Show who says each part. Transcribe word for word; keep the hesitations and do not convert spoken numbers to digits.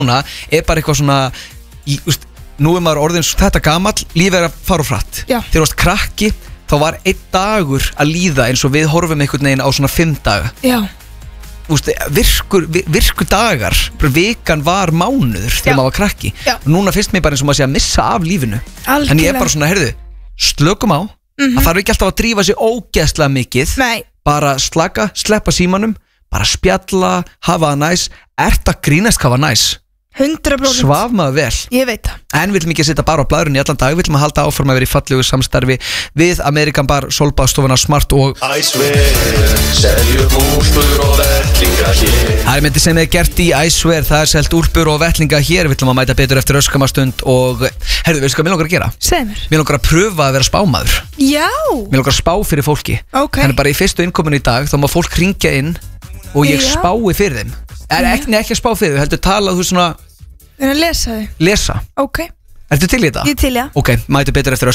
Speaker 1: núna er bara eitthvað svona í, úst, nú er maður orðin þetta gamall, lífið er að fara og hratt.
Speaker 2: Já.
Speaker 1: Þegar þú varst krakki þá var einn dagur að líða eins og við horfum einhvern veginn á svona fimm daga.
Speaker 2: Já.
Speaker 1: Úst, virkur, virkur dagar, vikan var mánuður þegar
Speaker 2: Já.
Speaker 1: maður var krakki.
Speaker 2: Já.
Speaker 1: Núna finnst mér bara eins og maður sé að missa af lífinu.
Speaker 2: Algjörlega.
Speaker 1: En ég er bara svona, heyrðu, slökum á,
Speaker 2: mm-hmm.
Speaker 1: að þarf ekki alltaf að drífa sig ógeðslega mikið.
Speaker 2: Nei.
Speaker 1: Bara slaka, sleppa símanum, bara spjalla, hafa það næs. Ert að grínast hafa næs?
Speaker 2: hundrað prósent.
Speaker 1: Svaf maður vel.
Speaker 2: Ég veit það.
Speaker 1: En við viljum ekki að sitja bara á blæðurinn í allan dag. Við viljum að halda áfram að vera í fallegu samstarfi við Amerikan Bar, Solbaðstofuna, Smart og
Speaker 3: Æsver, seljum úlpur og vettlinga hér.
Speaker 1: Það er myndið sem er gert í Æsver. Það er selt úlpur og vettlinga hér. Við viljum að mæta betur eftir öskamastund. Og herðu, veistu hvað mér langar að gera?
Speaker 2: Segð mér.
Speaker 1: Mér langar að pröfa að vera spámaður.
Speaker 2: Já.
Speaker 1: Mér langar að spá fyrir fólki.
Speaker 2: Ok.
Speaker 1: Þannig bara í fyrstu innkominu í dag þá má fólk hringja inn og ég
Speaker 2: Já.
Speaker 1: spái fyrir þeim. Er ekki, nei, ekki að spá fyrir þau, heldur tala þú svona
Speaker 2: Við erum að lesa þig.
Speaker 1: lesa.
Speaker 2: Ok.
Speaker 1: Ertu til í þetta?
Speaker 2: Ég til, já.
Speaker 1: Ok, mætu betur eftir